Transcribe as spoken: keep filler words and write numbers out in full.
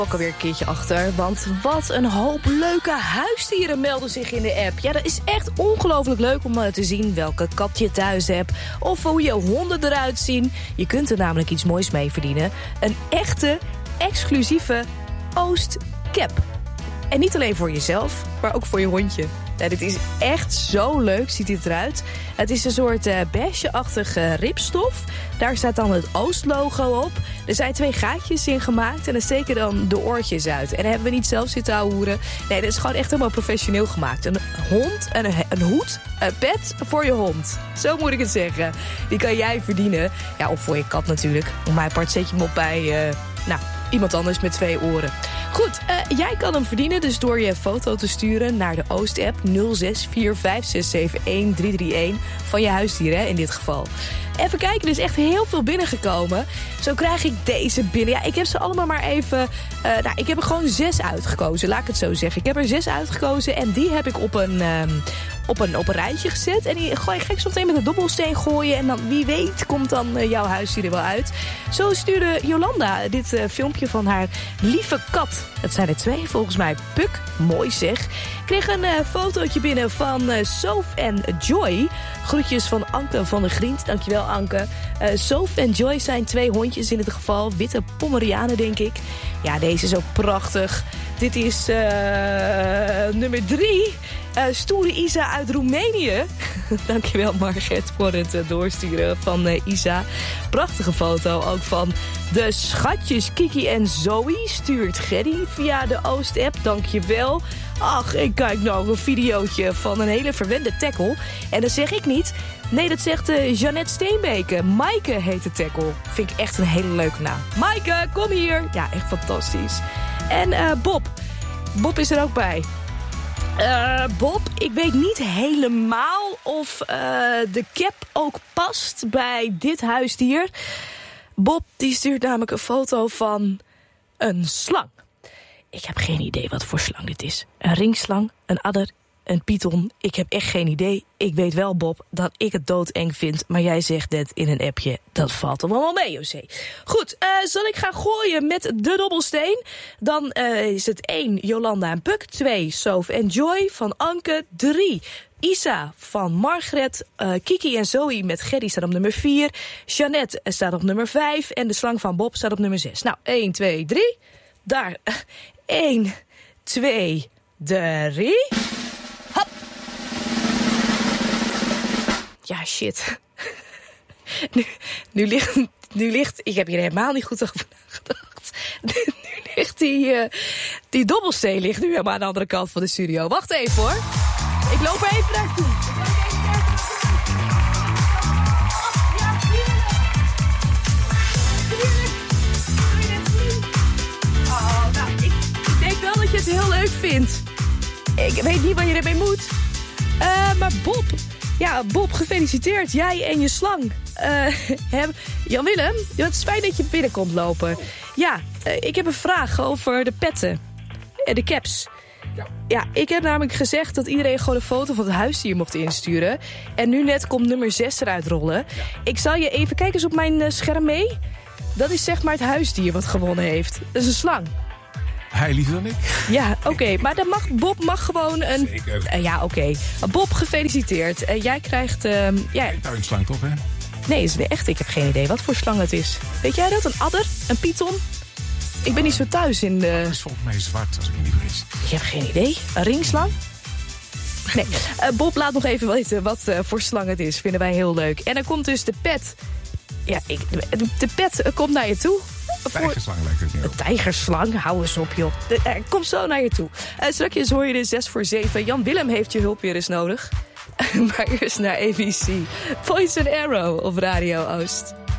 Ook alweer een keertje achter, want wat een hoop leuke huisdieren melden zich in de app. Ja, dat is echt ongelooflijk leuk om te zien welke kat je thuis hebt of hoe je honden eruit zien. Je kunt er namelijk iets moois mee verdienen. Een echte, exclusieve Oostcap. En niet alleen voor jezelf, maar ook voor je hondje. Ja, dit is echt zo leuk, ziet dit eruit. Het is een soort uh, beige-achtige ripstof. Daar staat dan het Oost-logo op. Er zijn twee gaatjes in gemaakt en er steken dan de oortjes uit. En dan hebben we niet zelf zitten ouwehoeren. Nee, dat is gewoon echt helemaal professioneel gemaakt. Een hond, een, een hoed, een pet voor je hond. Zo moet ik het zeggen. Die kan jij verdienen. Ja, of voor je kat natuurlijk. Om mijn part zet je hem op bij... Uh, nou, iemand anders met twee oren. Goed, uh, jij kan hem verdienen dus door je foto te sturen naar de Oost-app nul zes vier vijf zes zeven een drie drie een van je huisdier, hè, in dit geval. Even kijken, er is echt heel veel binnengekomen. Zo krijg ik deze binnen. Ja, ik heb ze allemaal maar even... Uh, nou, ik heb er gewoon zes uitgekozen, laat ik het zo zeggen. Ik heb er zes uitgekozen en die heb ik op een, um, op een, op een rijtje gezet. En die gooi ik gek zo meteen met een dobbelsteen gooien. En dan, wie weet, komt dan uh, jouw huisdier er wel uit. Zo stuurde Jolanda dit uh, filmpje van haar lieve kat. Het zijn er twee, volgens mij. Puk, mooi zeg. Ik kreeg een uh, fotootje binnen van uh, Soph en Joy. Groetjes van Anke van der Griend. Dankjewel, Anke. Uh, Soph en Joy zijn twee hondjes in dit geval. Witte Pomerianen, denk ik. Ja, deze is ook prachtig. Dit is uh, nummer drie. Uh, stoere Isa uit Roemenië. Dankjewel, Margret, voor het uh, doorsturen van uh, Isa. Prachtige foto ook van de schatjes Kiki en Zoe. Stuurt Gerry via de Oost-app. Dankjewel. Ach, ik kijk nou een videootje van een hele verwende tackle. En dat zeg ik niet. Nee, dat zegt uh, Jeannette Steenbeke. Maaike heet de tackle. Vind ik echt een hele leuke naam. Maaike, kom hier. Ja, echt fantastisch. En uh, Bob. Bob is er ook bij. Uh, Bob, ik weet niet helemaal of uh, de cap ook past bij dit huisdier. Bob die stuurt namelijk een foto van een slang. Ik heb geen idee wat voor slang dit is. Een ringslang, een adder, een python. Ik heb echt geen idee. Ik weet wel, Bob, dat ik het doodeng vind. Maar jij zegt net in een appje, dat valt er wel mee, José. Goed, uh, zal ik gaan gooien met de dobbelsteen? Dan uh, is het één, Jolanda en Puk. twee, Soph en Joy van Anke. drie, Isa van Margret. Uh, Kiki en Zoe met Gerry staat op nummer vier. Jeannette staat op nummer vijf. En de slang van Bob staat op nummer zes. Nou, één, twee, drie. Daar. één, twee, drie. Hop. Ja, shit. Nu, nu, ligt, nu ligt... Ik heb hier helemaal niet goed over nagedacht. Nu, nu ligt die... Uh, die dobbelsteen ligt nu helemaal aan de andere kant van de studio. Wacht even, hoor. Ik loop er even naartoe. Oh, nou, ik, ik denk wel dat je het heel leuk vindt. Ik weet niet wat je ermee moet. Uh, maar Bob... Ja, Bob, gefeliciteerd. Jij en je slang. Uh, Jan-Willem, het is fijn dat je binnenkomt lopen. Ja, uh, ik heb een vraag over de petten. Uh, de caps. Ja. ja, ik heb namelijk gezegd dat iedereen gewoon een foto van het huisdier mocht insturen. En nu net komt nummer zes eruit rollen. Ja. Ik zal je even kijken eens op mijn uh, scherm mee. Dat is zeg maar het huisdier wat gewonnen heeft. Dat is een slang. Hij liever dan ik. Ja, oké. Okay. Maar dan mag Bob mag gewoon een... Zeker. Uh, ja, oké. Okay. Bob, gefeliciteerd. Uh, jij krijgt... Uh, ja... Tuinslang toch, hè? Nee, is het echt. Ik heb geen idee wat voor slang het is. Weet jij dat? Een adder? Een python? Ik ben niet zo thuis in de... Het is volgens mij zwart, als ik me niet vergis. Je hebt geen idee? Een ringslang? Nee. Uh, Bob, laat nog even weten wat uh, voor slang het is. Vinden wij heel leuk. En dan komt dus de pet. Ja, ik, de pet uh, komt naar je toe. Tijgerslang lijkt het niet op. Een tijgerslang? Hou eens op, joh. De, uh, kom zo naar je toe. Uh, straks hoor je de zes voor zeven. Jan-Willem heeft je hulp weer eens nodig. Maar eerst naar A B C. Poison Arrow op Radio Oost.